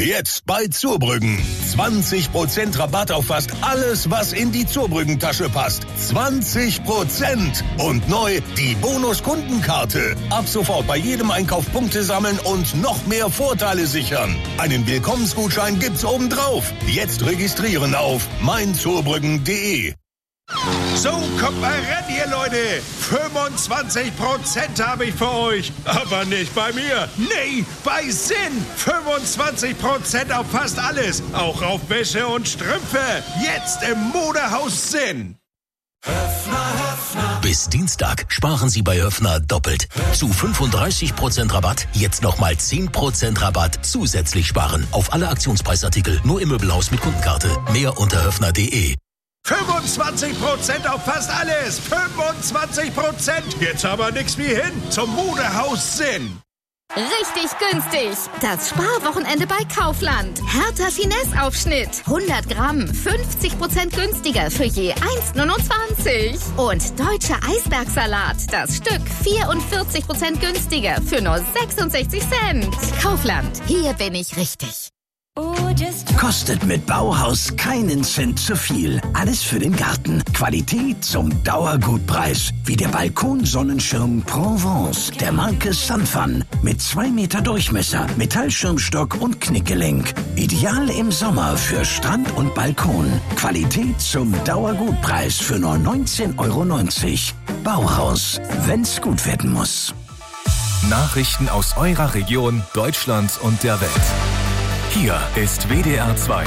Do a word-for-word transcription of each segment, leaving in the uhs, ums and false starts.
Jetzt bei Zurbrüggen. zwanzig Prozent Rabatt auf fast alles, was in die Zurbrüggen-Tasche passt. zwanzig Prozent! Und neu die Bonus-Kundenkarte. Ab sofort bei jedem Einkauf Punkte sammeln und noch mehr Vorteile sichern. Einen Willkommensgutschein gibt's obendrauf. Jetzt registrieren auf mein zurbrüggen punkt de. So, kommt mal ran, ihr Leute. fünfundzwanzig Prozent habe ich für euch. Aber nicht bei mir. Nee, bei Sinn. fünfundzwanzig Prozent auf fast alles. Auch auf Wäsche und Strümpfe. Jetzt im Modehaus Sinn. Höffner, Höffner. Bis Dienstag sparen Sie bei Höffner doppelt. Zu fünfunddreißig Prozent Rabatt, jetzt nochmal zehn Prozent Rabatt zusätzlich sparen. Auf alle Aktionspreisartikel, nur im Möbelhaus mit Kundenkarte. Mehr unter höffner punkt de. fünfundzwanzig Prozent auf fast alles. fünfundzwanzig Prozent. Jetzt aber nix wie hin zum Modehaus Sinn. Richtig günstig. Das Sparwochenende bei Kaufland. Hertha Finesse-Aufschnitt. hundert Gramm. fünfzig Prozent günstiger für je eins Komma neunundzwanzig. Und deutscher Eisbergsalat. Das Stück vierundvierzig Prozent günstiger für nur sechsundsechzig Cent. Kaufland. Hier bin ich richtig. Kostet mit Bauhaus keinen Cent zu viel. Alles für den Garten. Qualität zum Dauergutpreis. Wie der Balkonsonnenschirm Provence der Marke Sunfun. Mit zwei Meter Durchmesser, Metallschirmstock und Knickgelenk. Ideal im Sommer für Strand und Balkon. Qualität zum Dauergutpreis für nur neunzehn Euro neunzig. Bauhaus, wenn's gut werden muss. Nachrichten aus eurer Region, Deutschland und der Welt. Hier ist W D R zwei.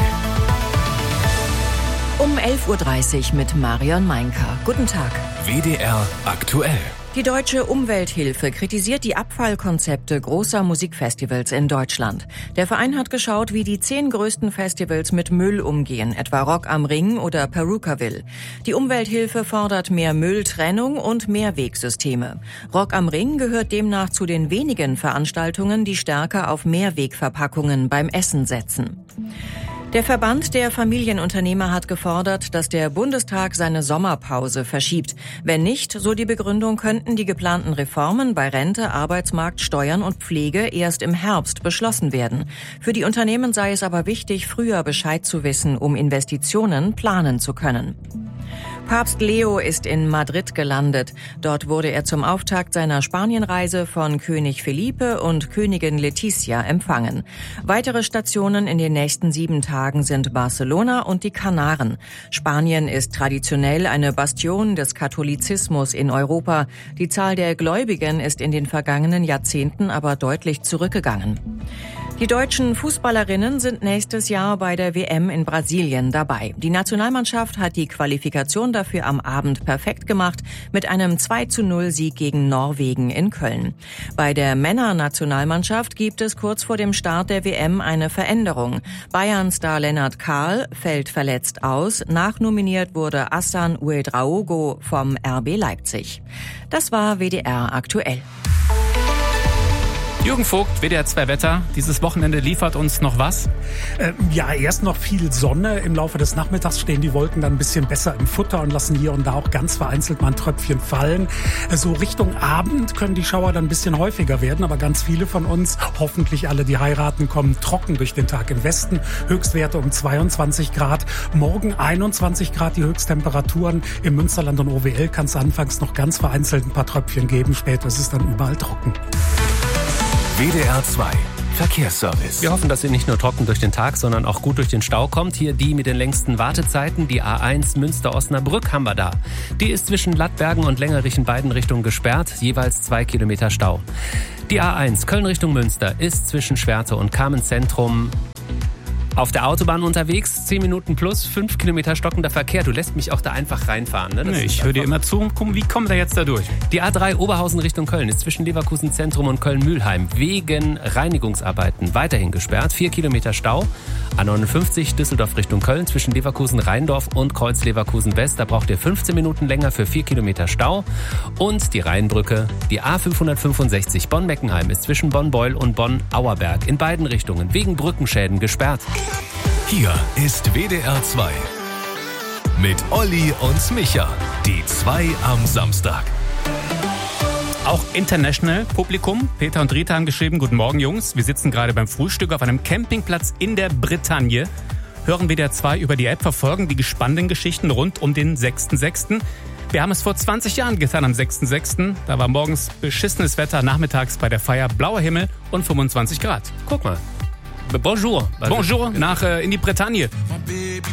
Um elf Uhr dreißig mit Marion Meinker. Guten Tag. W D R aktuell. Die Deutsche Umwelthilfe kritisiert die Abfallkonzepte großer Musikfestivals in Deutschland. Der Verein hat geschaut, wie die zehn größten Festivals mit Müll umgehen, etwa Rock am Ring oder Perukaville. Die Umwelthilfe fordert mehr Mülltrennung und Mehrwegsysteme. Rock am Ring gehört demnach zu den wenigen Veranstaltungen, die stärker auf Mehrwegverpackungen beim Essen setzen. Der Verband der Familienunternehmer hat gefordert, dass der Bundestag seine Sommerpause verschiebt. Wenn nicht, so die Begründung, könnten die geplanten Reformen bei Rente, Arbeitsmarkt, Steuern und Pflege erst im Herbst beschlossen werden. Für die Unternehmen sei es aber wichtig, früher Bescheid zu wissen, um Investitionen planen zu können. Papst Leo ist in Madrid gelandet. Dort wurde er zum Auftakt seiner Spanienreise von König Felipe und Königin Letizia empfangen. Weitere Stationen in den nächsten sieben Tagen sind Barcelona und die Kanaren. Spanien ist traditionell eine Bastion des Katholizismus in Europa. Die Zahl der Gläubigen ist in den vergangenen Jahrzehnten aber deutlich zurückgegangen. Die deutschen Fußballerinnen sind nächstes Jahr bei der W M in Brasilien dabei. Die Nationalmannschaft hat die Qualifikation dafür am Abend perfekt gemacht mit einem zwei zu null Sieg gegen Norwegen in Köln. Bei der Männernationalmannschaft gibt es kurz vor dem Start der W M eine Veränderung. Bayern-Star Lennart Kahl fällt verletzt aus. Nachnominiert wurde Hassan Ouedraogo vom R B Leipzig. Das war W D R aktuell. Jürgen Vogt, W D R zwei Wetter. Dieses Wochenende liefert uns noch was? Äh, ja, erst noch viel Sonne. Im Laufe des Nachmittags stehen die Wolken dann ein bisschen besser im Futter und lassen hier und da auch ganz vereinzelt mal ein Tröpfchen fallen. Äh, so Richtung Abend können die Schauer dann ein bisschen häufiger werden, aber ganz viele von uns, hoffentlich alle, die heiraten, kommen trocken durch den Tag im Westen. Höchstwerte um zweiundzwanzig Grad. Morgen einundzwanzig Grad die Höchsttemperaturen. Im Münsterland und O W L kann es anfangs noch ganz vereinzelt ein paar Tröpfchen geben. Später ist es dann überall trocken. W D R zwei Verkehrsservice. Wir hoffen, dass ihr nicht nur trocken durch den Tag, sondern auch gut durch den Stau kommt. Hier die mit den längsten Wartezeiten, die A eins Münster-Osnabrück haben wir da. Die ist zwischen Lattbergen und Längerich in beiden Richtungen gesperrt, jeweils zwei Kilometer Stau. Die A eins Köln Richtung Münster ist zwischen Schwerte und Kamenz-Zentrum auf der Autobahn unterwegs, zehn Minuten plus, fünf Kilometer stockender Verkehr. Du lässt mich auch da einfach reinfahren. Ne? Nee, ich höre dir immer zu. Wie kommen wir jetzt da durch? Die A drei Oberhausen Richtung Köln ist zwischen Leverkusen Zentrum und Köln-Mühlheim wegen Reinigungsarbeiten weiterhin gesperrt. Vier Kilometer Stau. A neunundfünfzig Düsseldorf Richtung Köln zwischen Leverkusen-Rheindorf und Kreuz Leverkusen-West. Da braucht ihr fünfzehn Minuten länger für vier Kilometer Stau. Und die Rheinbrücke, die A fünfhundertfünfundsechzig Bonn-Meckenheim ist zwischen Bonn-Beul und Bonn-Auerberg in beiden Richtungen wegen Brückenschäden gesperrt. Hier ist W D R zwei mit Olli und Micha. Die zwei am Samstag. Auch international Publikum. Peter und Rita haben geschrieben, guten Morgen Jungs, wir sitzen gerade beim Frühstück auf einem Campingplatz in der Bretagne. Hören W D R zwei über die App, verfolgen die gespannten Geschichten rund um den sechsten sechsten Wir haben es vor zwanzig Jahren getan am sechsten sechsten Da war morgens beschissenes Wetter, nachmittags bei der Feier blauer Himmel und fünfundzwanzig Grad. Guck mal. Bonjour. Bonjour nach äh, in die Bretagne.